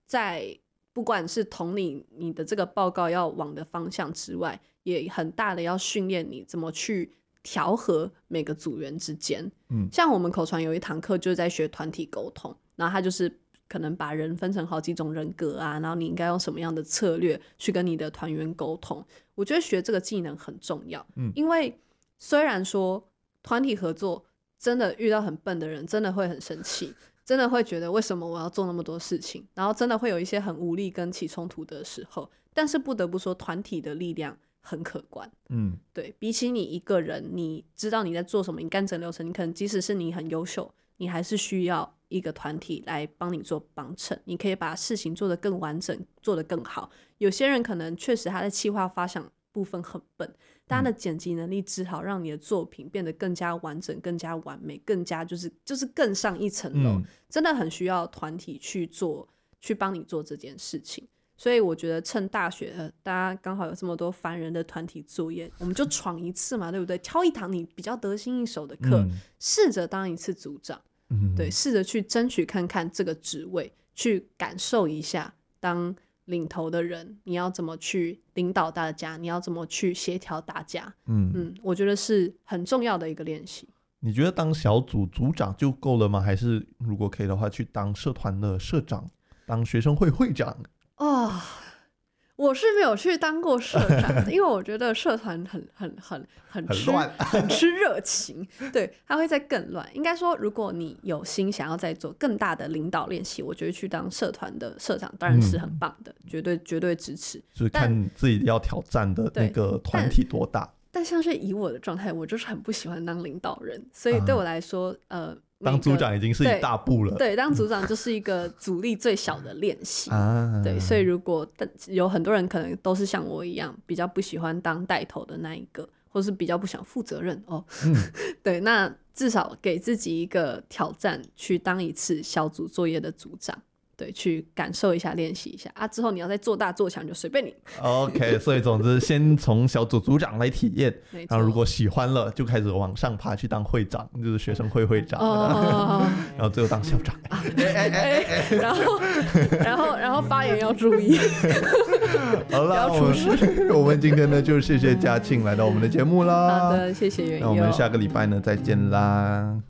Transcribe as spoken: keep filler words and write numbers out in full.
在不管是统领你的这个报告要往的方向之外，也很大的要训练你怎么去调和每个组员之间。嗯，像我们口传有一堂课就是在学团体沟通，然后他就是可能把人分成好几种人格啊，然后你应该用什么样的策略去跟你的团员沟通。我觉得学这个技能很重要，嗯，因为虽然说团体合作真的遇到很笨的人真的会很生气，真的会觉得为什么我要做那么多事情，然后真的会有一些很无力跟起冲突的时候，但是不得不说团体的力量很可观。嗯，对，比起你一个人你知道你在做什么，你干整流程，你可能即使是你很优秀，你还是需要一个团体来帮你做帮衬，你可以把事情做得更完整，做得更好。有些人可能确实他在企划发想部分很笨，但他的剪辑能力只好让你的作品变得更加完整，更加完美，更加就是就是更上一层楼、嗯、真的很需要团体去做，去帮你做这件事情。所以我觉得趁大学、呃、大家刚好有这么多烦人的团体作业，我们就闯一次嘛，对不对？挑一堂你比较得心应手的课，试着、嗯、当一次组长、嗯、对，试着去争取看看这个职位，去感受一下当领头的人你要怎么去领导大家，你要怎么去协调大家。 嗯, 嗯我觉得是很重要的一个练习。 你觉得当小组组长就够了吗？还是如果可以的话去当社团的社长，当学生会会长？ 哦，我是没有去当过社长因为我觉得社团很很很很吃很乱很吃热情对，它会再更乱。应该说如果你有心想要再做更大的领导练习，我觉得去当社团的社长当然是很棒的、嗯、绝对绝对支持， 就是看自己要挑战的那个团体多大。 但, 但像是以我的状态，我就是很不喜欢当领导人，所以对我来说、嗯、呃当组长已经是一大步了。 对, 对，当组长就是一个阻力最小的练习、啊、对，所以如果有很多人可能都是像我一样比较不喜欢当带头的那一个，或是比较不想负责任哦、嗯、对，那至少给自己一个挑战，去当一次小组作业的组长，对，去感受一下，练习一下啊，之后你要再做大做强就随便你。 OK 所以总之先从小组组长来体验然后如果喜欢了就开始往上爬去当会长，就是学生会会长、哦、然后最后当校长、啊欸欸欸欸、 然后然后然后发言要注意好了，不要出事。我们今天呢就谢谢嘉庆来到我们的节目啦。 好的，谢谢元佑， 那我们下个礼拜呢再见啦。